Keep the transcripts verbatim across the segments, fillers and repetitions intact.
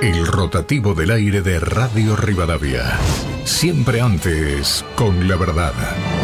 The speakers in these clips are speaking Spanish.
El rotativo del aire de Radio Rivadavia. Siempre antes, con la verdad.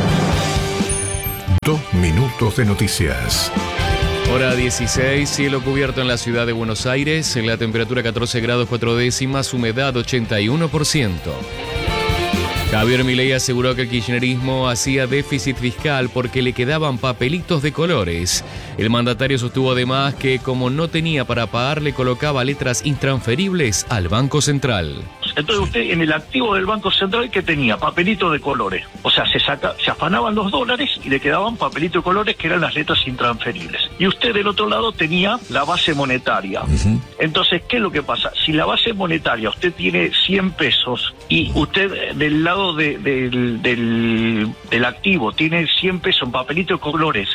Dos minutos de noticias. Hora dieciséis, cielo cubierto en la ciudad de Buenos Aires, en la temperatura catorce grados cuatro décimas, humedad ochenta y uno por ciento. Javier Milei aseguró que el kirchnerismo hacía déficit fiscal porque le quedaban papelitos de colores. El mandatario sostuvo además que como no tenía para pagar, le colocaba letras intransferibles al Banco Central. Entonces usted en el activo del Banco Central, ¿qué tenía? Papelitos de colores. O sea, se saca, se afanaban los dólares y le quedaban papelitos de colores que eran las letras intransferibles. Y usted del otro lado tenía la base monetaria. Uh-huh. Entonces, ¿qué es lo que pasa? Si la base monetaria usted tiene cien pesos y usted del lado de, de, del, del, del activo tiene cien pesos en papelitos de colores.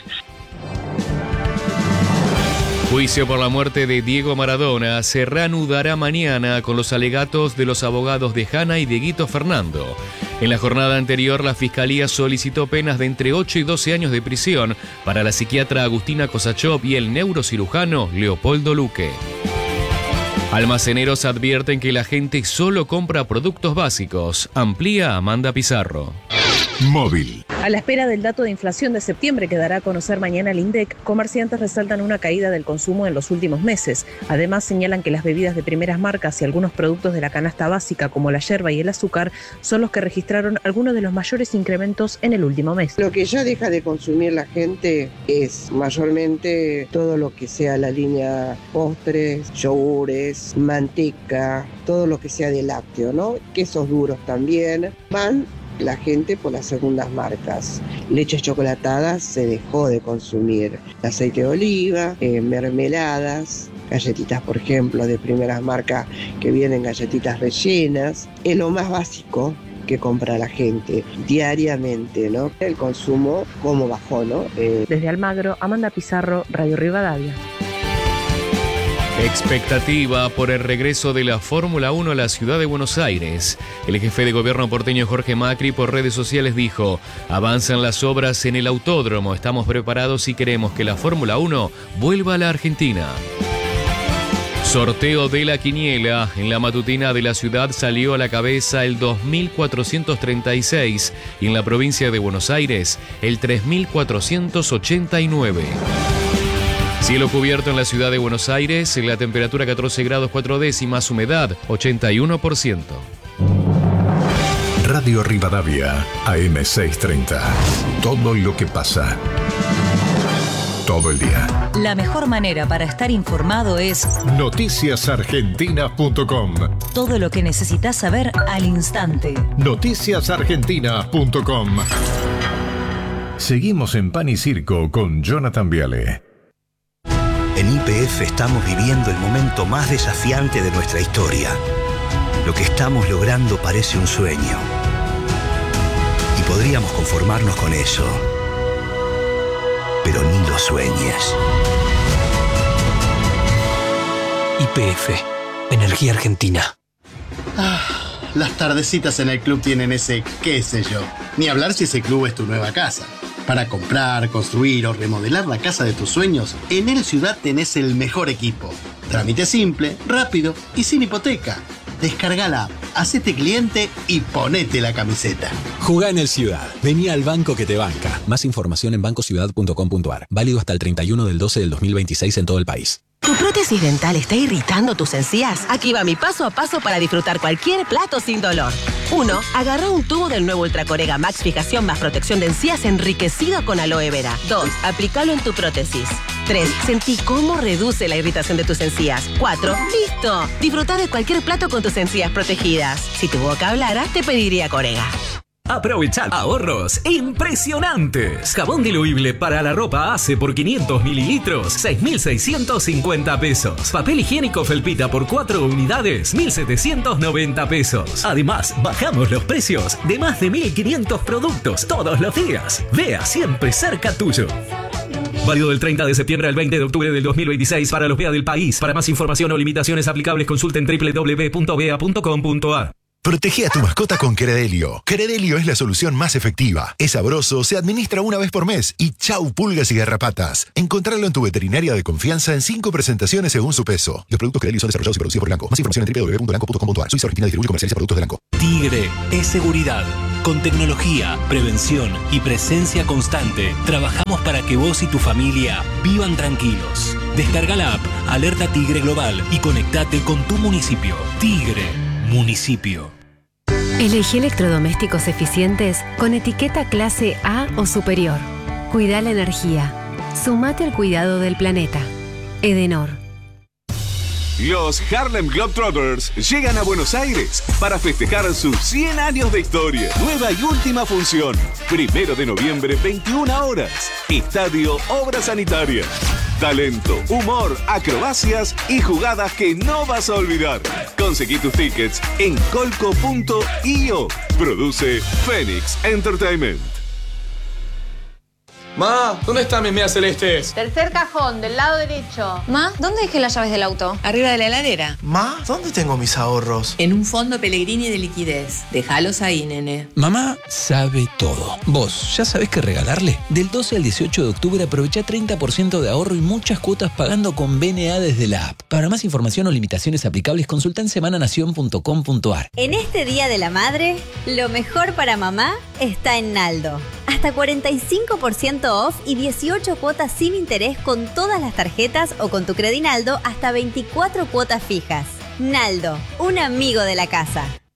Juicio por la muerte de Diego Maradona se reanudará mañana con los alegatos de los abogados de Hanna y Dieguito Fernando. En la jornada anterior, la Fiscalía solicitó penas de entre ocho y doce años de prisión para la psiquiatra Agustina Kosachov y el neurocirujano Leopoldo Luque. Almaceneros advierten que la gente solo compra productos básicos. Amplía Amanda Pizarro. Móvil. A la espera del dato de inflación de septiembre que dará a conocer mañana el INDEC, comerciantes resaltan una caída del consumo en los últimos meses. Además, señalan que las bebidas de primeras marcas y algunos productos de la canasta básica, como la yerba y el azúcar, son los que registraron algunos de los mayores incrementos en el último mes. Lo que ya deja de consumir la gente es mayormente todo lo que sea la línea postres, yogures, manteca, todo lo que sea de lácteo, ¿no? Quesos duros también. Van la gente por las segundas marcas. Leches chocolatadas se dejó de consumir. Aceite de oliva, eh, mermeladas, galletitas, por ejemplo, de primeras marcas que vienen galletitas rellenas. Es lo más básico que compra la gente diariamente, ¿no? El consumo, cómo bajó, ¿no? Eh... Desde Almagro, Amanda Pizarro, Radio Rivadavia. Expectativa por el regreso de la Fórmula uno a la ciudad de Buenos Aires. El jefe de gobierno porteño Jorge Macri por redes sociales dijo: avanzan las obras en el autódromo, estamos preparados y queremos que la Fórmula uno vuelva a la Argentina. Sorteo de la quiniela. En la matutina de la ciudad salió a la cabeza el dos mil cuatrocientos treinta y seis y en la provincia de Buenos Aires el tres mil cuatrocientos ochenta y nueve. Cielo cubierto en la ciudad de Buenos Aires, en la temperatura catorce grados cuatro décimas, humedad ochenta y uno por ciento. Radio Rivadavia, A M seiscientos treinta. Todo lo que pasa. Todo el día. La mejor manera para estar informado es noticias argentinas punto com. Todo lo que necesitas saber al instante. noticias argentinas punto com. Seguimos en Pan y Circo con Jonathan Viale. En Y P F estamos viviendo el momento más desafiante de nuestra historia. Lo que estamos logrando parece un sueño. Y podríamos conformarnos con eso. Pero ni lo sueñes. Y P F, Energía Argentina. Ah, las tardecitas en el club tienen ese qué sé yo. Ni hablar si ese club es tu nueva casa. Para comprar, construir o remodelar la casa de tus sueños, en El Ciudad tenés el mejor equipo. Trámite simple, rápido y sin hipoteca. Descarga la app, hacete cliente y ponete la camiseta. Jugá en El Ciudad. Vení al banco que te banca. Más información en banco ciudad punto com punto a r. Válido hasta el treinta y uno del doce del dos mil veintiséis en todo el país. ¿Tu prótesis dental está irritando tus encías? Aquí va mi paso a paso para disfrutar cualquier plato sin dolor. uno. Agarra un tubo del nuevo Ultracorega Max Fijación más protección de encías enriquecido con aloe vera. dos. Aplícalo en tu prótesis. tres. Sentí cómo reduce la irritación de tus encías. cuatro. ¡Listo! Disfruta de cualquier plato con tus encías protegidas. Si tu boca hablara, te pediría Corega. Aprovechar ahorros impresionantes. Jabón diluible para la ropa Ace por quinientos mililitros, seis mil seiscientos cincuenta pesos. Papel higiénico Felpita por cuatro unidades, mil setecientos noventa pesos. Además, bajamos los precios de más de mil quinientos productos todos los días. Vea siempre cerca tuyo. Válido del treinta de septiembre al veinte de octubre del dos mil veintiséis para los B E A del país. Para más información o limitaciones aplicables consulten doble u doble u doble u punto b e a punto com punto a r. Protege a tu mascota con Credelio. Credelio es la solución más efectiva. Es sabroso, se administra una vez por mes y chau pulgas y garrapatas. Encontrarlo en tu veterinaria de confianza en cinco presentaciones según su peso. Los productos Credelio son desarrollados y producidos por Elanco. Más información en doble u doble u doble u punto elanco punto com punto a r. Suiza Argentina distribuye y comercializa productos de Elanco. Tigre es seguridad. Con tecnología, prevención y presencia constante, trabajamos para que vos y tu familia vivan tranquilos. Descarga la app Alerta Tigre Global y conectate con tu municipio. Tigre, municipio. Elegí electrodomésticos eficientes con etiqueta clase A o superior. Cuida la energía. Sumate al cuidado del planeta. Edenor. Los Harlem Globetrotters llegan a Buenos Aires para festejar sus cien años de historia. Nueva y última función. Primero de noviembre, veintiuna horas. Estadio Obra Sanitaria. Talento, humor, acrobacias y jugadas que no vas a olvidar. Conseguí tus tickets en colco punto io. Produce Phoenix Entertainment. Ma, ¿dónde están mis medias celestes? Tercer cajón, del lado derecho. Ma, ¿dónde dejé las llaves del auto? Arriba de la heladera. Ma, ¿dónde tengo mis ahorros? En un fondo Pellegrini de liquidez. Déjalos ahí, nene. Mamá sabe todo. ¿Vos ya sabés qué regalarle? Del doce al dieciocho de octubre aprovecha treinta por ciento de ahorro y muchas cuotas pagando con B N A desde la app. Para más información o limitaciones aplicables, consulta en semananación punto com punto a r. En este Día de la Madre, lo mejor para mamá está en Naldo. Hasta cuarenta y cinco por ciento off y dieciocho cuotas sin interés con todas las tarjetas o con tu Credinaldo hasta veinticuatro cuotas fijas. Naldo, un amigo de la casa.